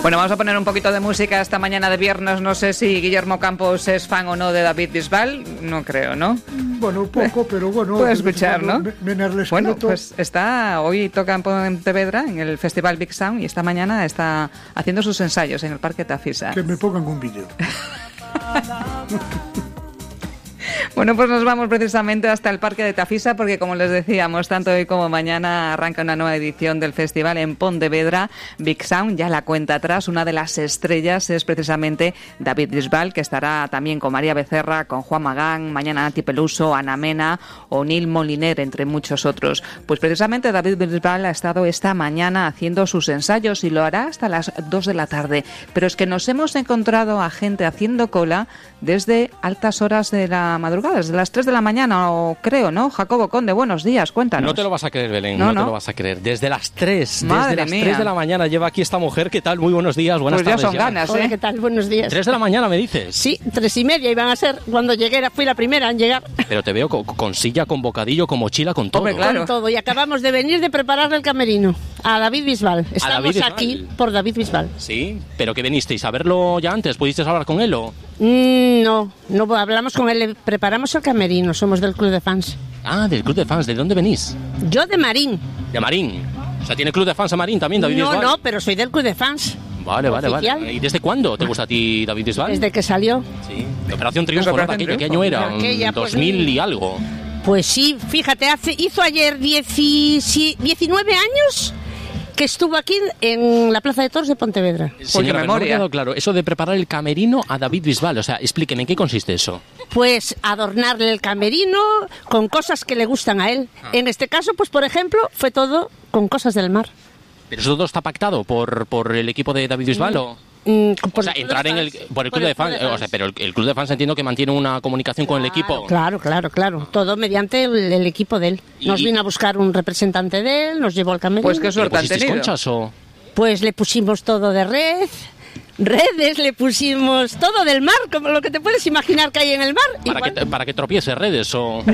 Bueno, vamos a poner un poquito de música esta mañana de viernes. No sé si Guillermo Campos es fan o no de David Bisbal. No creo, ¿no? Bueno, poco, pero bueno. Puede escuchar, ¿no? Bueno, pues hoy toca en Pontevedra, en el Festival Big Sound, y esta mañana está haciendo sus ensayos en el Parque Tafisa. Que me pongan un vídeo. Bueno, pues nos vamos precisamente hasta el Parque de Tafisa porque, como les decíamos, tanto hoy como mañana arranca una nueva edición del festival en Pontevedra. Big Sound ya la cuenta atrás. Una de las estrellas es precisamente David Bisbal, que estará también con María Becerra, con Juan Magán, mañana Nati Peluso, Ana Mena o Neil Moliner, entre muchos otros. Pues precisamente David Bisbal ha estado esta mañana haciendo sus ensayos y lo hará hasta las 2 de la tarde. Pero es que nos hemos encontrado a gente haciendo cola desde altas horas de la madrugada, desde las 3 de la mañana, o creo, ¿no? Jacobo Conde, buenos días, cuéntanos. No te lo vas a creer, Belén, no te lo vas a creer. Desde las 3, Madre desde las mía. 3 de la mañana lleva aquí esta mujer. ¿Qué tal? Muy buenos días, buenas pues tardes. Pues ya son ganas, ¿eh? Hola, ¿qué tal? Buenos días. 3 de la mañana, ¿me dices? Sí, 3:30 iban a ser. Cuando llegué, fui la primera en llegar. Pero te veo con silla, con bocadillo, con mochila, con todo. Hombre, claro. Con todo. Y acabamos de venir de prepararle el camerino a David Bisbal. Estamos David Bisbal. aquí por David Bisbal. Sí, pero ¿qué venisteis? ¿A verlo ya antes? ¿Pudisteis hablar con él o...? No hablamos con él, le preparamos el camerino, somos del club de fans. Ah, del club de fans. ¿De dónde venís? Yo de Marín. De Marín. O sea, ¿tiene club de fans a Marín también, David Bisbal? No, pero soy del club de fans. Vale. Oficial. ¿Y desde cuándo te gusta a ti David Bisbal? Desde que salió. Sí. De Operación Triunfo, ¿no? ¿Qué año era? Aquella, pues, 2000 y algo. Pues sí, fíjate, hizo ayer 19 años que estuvo aquí en la Plaza de Toros de Pontevedra. Señora, memoria. no me ha quedado claro, eso de preparar el camerino a David Bisbal, o sea, explíqueme, ¿en qué consiste eso? Pues adornarle el camerino con cosas que le gustan a él. En este caso, pues por ejemplo, fue todo con cosas del mar. ¿Pero eso todo está pactado por el equipo de David Bisbal o...? O sea, entrar por el club de fans, o sea, pero el club de fans entiendo que mantiene una comunicación con el equipo. Claro. Todo mediante el equipo de él. Nos vino a buscar un representante de él, nos llevó al camerino. Pues qué suerte han ¿Pusisteis tenido. conchas o...? Pues le pusimos todo de redes, le pusimos todo del mar, como lo que te puedes imaginar que hay en el mar. ¿Para que tropiece redes o...?